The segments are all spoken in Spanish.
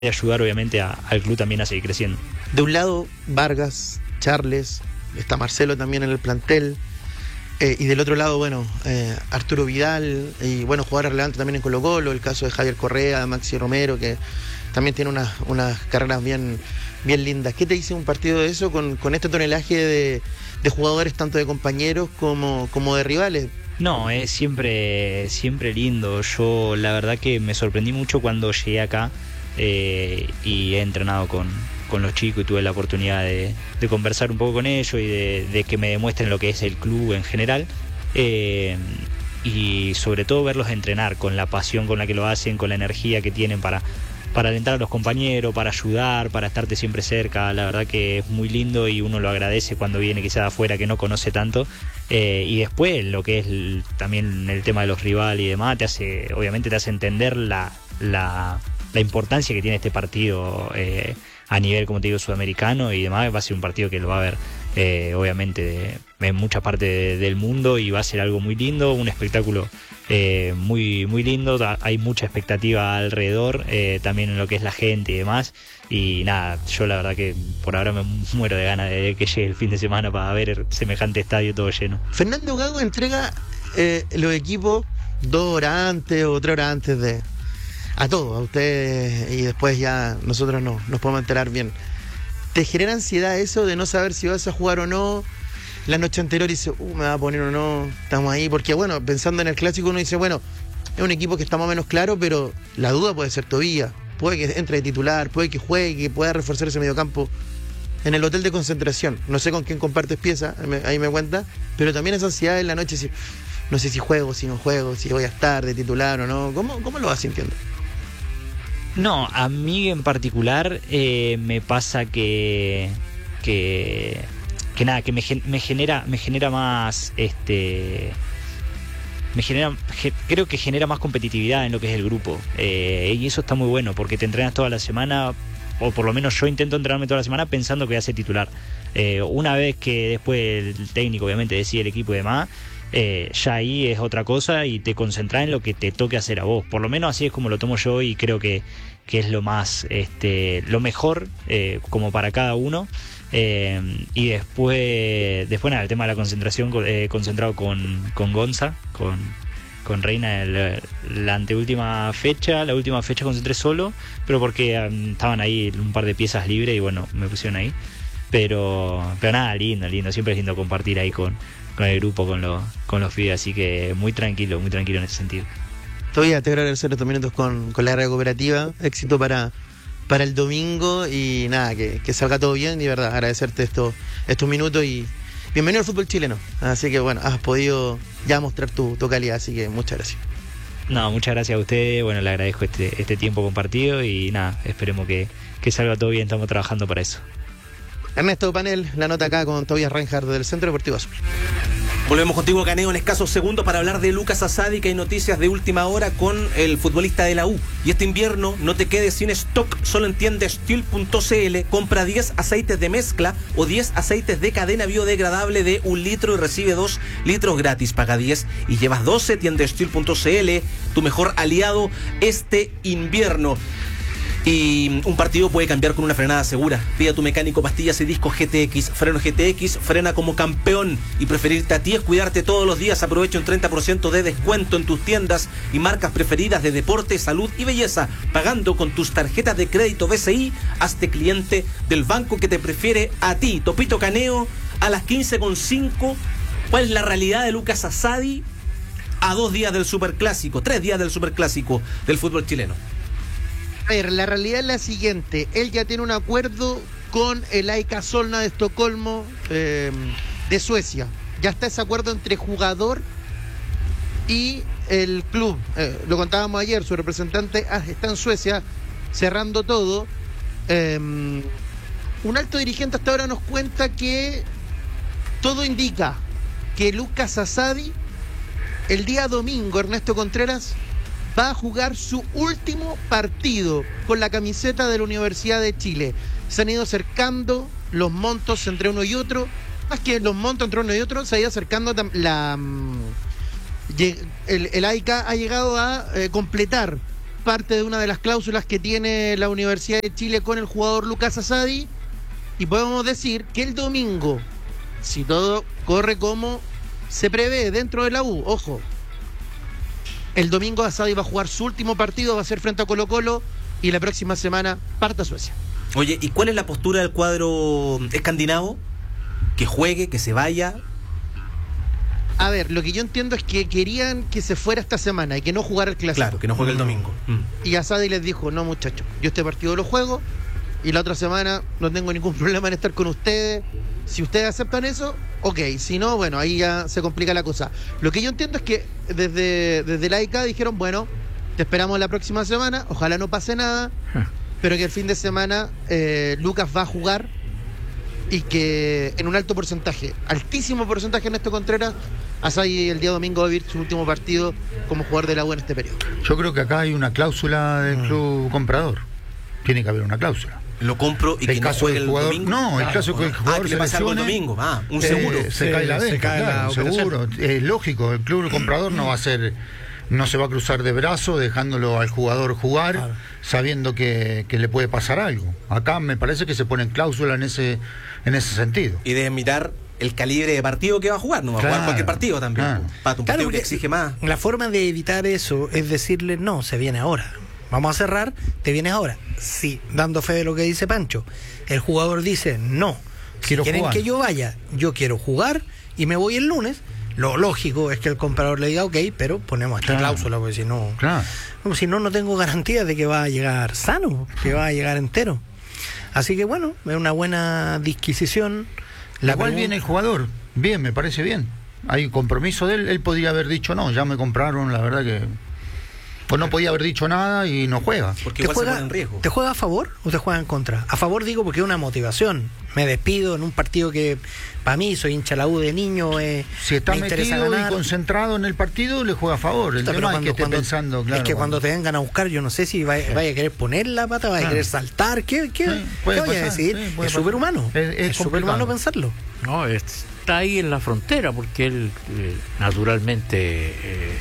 ayudar obviamente al club también a seguir creciendo. De un lado, Vargas, Charles, está Marcelo también en el plantel, y del otro lado, bueno, Arturo Vidal, y bueno, jugadores relevantes también en Colo-Colo, el caso de Javier Correa, Maxi Romero, que también tiene unas carreras bien lindas. ¿Qué te dice un partido de eso con este tonelaje de jugadores, tanto de compañeros como de rivales? No, es siempre lindo. Yo la verdad que me sorprendí mucho cuando llegué acá y he entrenado con los chicos y tuve la oportunidad de conversar un poco con ellos y de que me demuestren lo que es el club en general, y sobre todo verlos entrenar con la pasión con la que lo hacen, con la energía que tienen para alentar a los compañeros, para ayudar, para estarte siempre cerca. La verdad que es muy lindo y uno lo agradece cuando viene quizás de afuera que no conoce tanto, y después lo que es también el tema de los rivales y demás obviamente te hace entender la importancia que tiene este partido a nivel, como te digo, sudamericano y demás. Va a ser un partido que lo va a ver obviamente en muchas partes del mundo, y va a ser algo muy lindo, un espectáculo muy lindo. Hay mucha expectativa alrededor, también en lo que es la gente y demás, y nada, yo la verdad que por ahora me muero de ganas de que llegue el fin de semana para ver semejante estadio todo lleno. Fernando Gago entrega los equipos 2 horas antes o 3 horas antes a todos, a ustedes, y después ya nosotros nos podemos enterar bien. ¿Te genera ansiedad eso de no saber si vas a jugar o no? La noche anterior dice, me va a poner o no, estamos ahí, porque bueno, pensando en el clásico uno dice, bueno, es un equipo que está más o menos claro, pero la duda puede ser Tobías, puede que entre de titular, puede que juegue, que pueda reforzar ese mediocampo. En el hotel de concentración, no sé con quién compartes pieza, ahí me cuenta, pero también esa ansiedad en la noche, no sé si juego, si no juego, si voy a estar de titular o no. ¿Cómo lo vas sintiendo? No, a mí en particular me pasa que nada, que me genera más creo que genera más competitividad en lo que es el grupo, y eso está muy bueno porque te entrenas toda la semana, o por lo menos yo intento entrenarme toda la semana pensando que voy a ser titular. Una vez que después el técnico obviamente decide el equipo y demás, ya ahí es otra cosa y te concentras en lo que te toque hacer a vos. Por lo menos así es como lo tomo yo, y creo que es lo más lo mejor como para cada uno. Y después nada, el tema de la concentración, concentrado con Gonza, con Reina la anteúltima fecha. La última fecha concentré solo, pero porque estaban ahí un par de piezas libres y bueno, me pusieron ahí. Pero nada, lindo, siempre es lindo compartir ahí con el grupo, con los pibes, así que muy tranquilo en ese sentido. Todavía te quiero agradecer estos minutos con la radio cooperativa, éxito para el domingo, y nada, que salga todo bien, y verdad, agradecerte estos minutos, y bienvenido al fútbol chileno, así que bueno, has podido ya mostrar tu calidad, así que muchas gracias. No, muchas gracias a ustedes, bueno, le agradezco este tiempo compartido, y nada, esperemos que salga todo bien, estamos trabajando para eso. Ernesto Panel, la nota acá con Tobías Reinhardt del Centro Deportivo Azul. Volvemos contigo, Caneo, en escasos segundos para hablar de Lucas Asadi, que hay noticias de última hora con el futbolista de la U. Y este invierno no te quedes sin stock, solo en tiendasteel.cl. Compra 10 aceites de mezcla o 10 aceites de cadena biodegradable de 1 litro y recibe 2 litros gratis. Paga 10 y llevas 12. Tiendasteel.cl, tu mejor aliado este invierno. Y un partido puede cambiar con una frenada segura. Pide a tu mecánico pastillas y discos GTX. Freno GTX, frena como campeón. Y preferirte a ti es cuidarte todos los días. Aprovecha un 30% de descuento en tus tiendas y marcas preferidas de deporte, salud y belleza. Pagando con tus tarjetas de crédito BCI, hazte cliente del banco que te prefiere a ti. Topito Caneo, a las 15:05. ¿Cuál es la realidad de Lucas Asadi a 2 días del Superclásico, 3 días del Superclásico del fútbol chileno? A ver, la realidad es la siguiente. Él ya tiene un acuerdo con el AIK Solna de Estocolmo, de Suecia. Ya está ese acuerdo entre jugador y el club. Lo contábamos ayer, su representante está en Suecia cerrando todo. Un alto dirigente hasta ahora nos cuenta que todo indica que Lucas Asadi el día domingo, Ernesto Contreras, va a jugar su último partido con la camiseta de la Universidad de Chile. Se han ido acercando los montos entre uno y otro. Más que los montos entre uno y otro, se ha ido acercando el AIK ha llegado a completar parte de una de las cláusulas que tiene la Universidad de Chile con el jugador Lucas Asadi, y podemos decir que el domingo, si todo corre como se prevé dentro de la U, ojo, el domingo Asadi va a jugar su último partido, va a ser frente a Colo-Colo, y la próxima semana parte a Suecia. Oye, ¿y cuál es la postura del cuadro escandinavo? ¿Que juegue, que se vaya? A ver, lo que yo entiendo es que querían que se fuera esta semana y que no jugara el clásico. Claro, que no juegue el domingo. Y Asadi les dijo, no muchachos, yo este partido lo juego y la otra semana no tengo ningún problema en estar con ustedes. Si ustedes aceptan eso, ok. Si no, bueno, ahí ya se complica la cosa. Lo que yo entiendo es que desde la ICA dijeron, bueno, te esperamos la próxima semana, ojalá no pase nada, pero que el fin de semana Lucas va a jugar y que en un alto porcentaje, altísimo porcentaje, Ernesto Contreras, Asadi el día domingo va a vivir su último partido como jugador de la U en este periodo. Yo creo que acá hay una cláusula del club comprador. Tiene que haber una cláusula. Lo compro y que no juegue el jugador, domingo. No, el caso que el jugador que se le pasa algo el lesione, domingo. Un seguro. Se cae la venta, claro, seguro. Es lógico, el club comprador no va a ser, no se va a cruzar de brazo dejándolo al jugador jugar, sabiendo que le puede pasar algo. Acá me parece que se ponen cláusula en ese sentido. Y deben mirar el calibre de partido que va a jugar, no va a jugar cualquier partido también. Claro. Pato, un partido que exige más. La forma de evitar eso es decirle, no, se viene ahora. Vamos a cerrar, te vienes ahora. Sí, dando fe de lo que dice Pancho. El jugador dice, no, si quieren que yo vaya, yo quiero jugar y me voy el lunes. Lo lógico es que el comprador le diga, ok, pero ponemos esta cláusula, porque si no, no tengo garantía de que va a llegar sano, que va a llegar entero. Así que bueno, es una buena disquisición. Igual viene el jugador, bien, me parece bien. Hay compromiso de él podría haber dicho, no, ya me compraron, la verdad que... Pues no podía haber dicho nada y no juega. Porque igual se pone en riesgo. ¿Te juega a favor o te juega en contra? A favor digo porque es una motivación. Me despido en un partido que para mí, soy hincha la U de niño, si está metido y concentrado en el partido, le juega a favor. El tema es que esté pensando, claro. Es que cuando te vengan a buscar, yo no sé si vaya a querer poner la pata, vaya a querer saltar. ¿Qué voy a decir? Es superhumano. Es superhumano pensarlo. No, está ahí en la frontera, porque él naturalmente...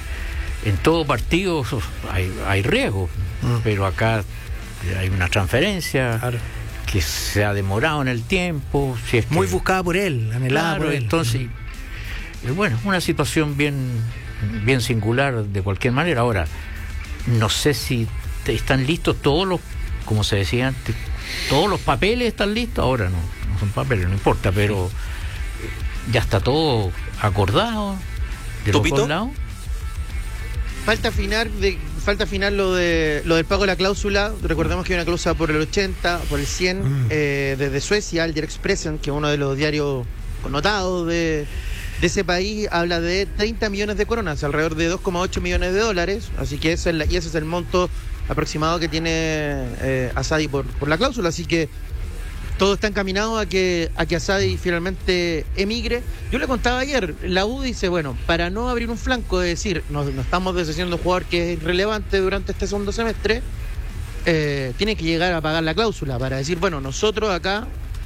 en todo partido hay riesgo, pero acá hay una transferencia que se ha demorado en el tiempo. Si es muy buscada por él, anhelada por él. Entonces, bueno, una situación bien singular de cualquier manera. Ahora, no sé si están listos todos los, como se decía antes, todos los papeles están listos. Ahora no son papeles, no importa, pero ya está todo acordado de los dos lados. Falta afinar lo del pago de la cláusula. Recordemos que hay una cláusula por el 80, por el 100, desde Suecia, el Expressen, que es uno de los diarios connotados de ese país, habla de 30 millones de coronas, alrededor de 2,8 millones de dólares. Así que ese es el monto aproximado que tiene Asadi por la cláusula. Así que todo está encaminado a que Asadi finalmente emigre. Yo le contaba ayer, la U dice, bueno, para no abrir un flanco de decir, nos estamos deshaciendo de un jugador que es irrelevante durante este segundo semestre, tiene que llegar a pagar la cláusula para decir, bueno, nosotros acá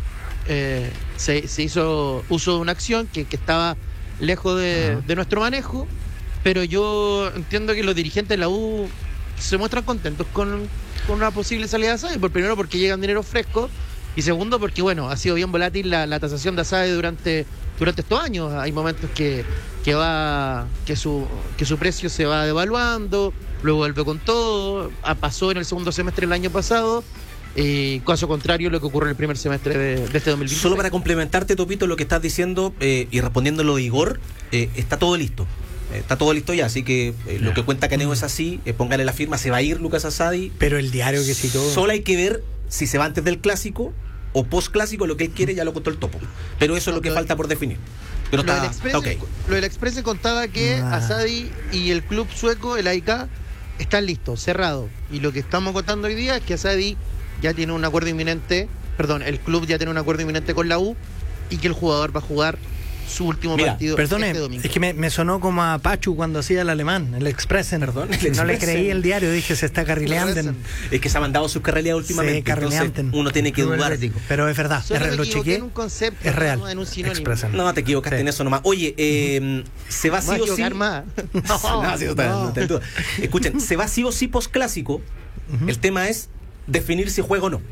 se hizo uso de una acción que estaba lejos de nuestro manejo, pero yo entiendo que los dirigentes de la U se muestran contentos con una posible salida de Asadi, primero porque llegan dinero fresco, y segundo porque bueno, ha sido bien volátil la tasación de Asadi durante estos años. Hay momentos que su precio se va devaluando, luego vuelve con todo. Pasó en el segundo semestre del año pasado, y caso contrario lo que ocurre en el primer semestre de este 2016. Solo para complementarte, Topito, lo que estás diciendo y respondiendo lo de Igor, está todo listo. Está todo listo ya, así que lo que cuenta Caneo es así. Póngale la firma, se va a ir Lucas Asadi. Pero el diario que citó... Solo hay que ver si se va antes del clásico o post clásico. Lo que él quiere ya lo contó el Topo, pero eso es lo que falta por definir. Pero está okay. Lo del Expressen contaba que Asadi y el club sueco, el AIK, están listos, cerrados. Y lo que estamos contando hoy día es que Asadi ya tiene un acuerdo inminente, el club ya tiene un acuerdo inminente con la U, y que el jugador va a jugar su último partido. Perdone, este domingo. es que me sonó como a Pachu cuando hacía el alemán, el Expressen. Perdón, no le creí el diario, dije se está carrileando. Es que se ha mandado sus carrileadas últimamente. Entonces uno tiene que dudar. Pero es verdad, Lo chequeé, en un concepto, es real. no en un sinónimo. Expressen. No, te equivocaste en eso nomás. Oye, se va sí o sí. Más. No, te duda. Escuchen, se va sí o sí post clásico. El tema es definir si juega o no.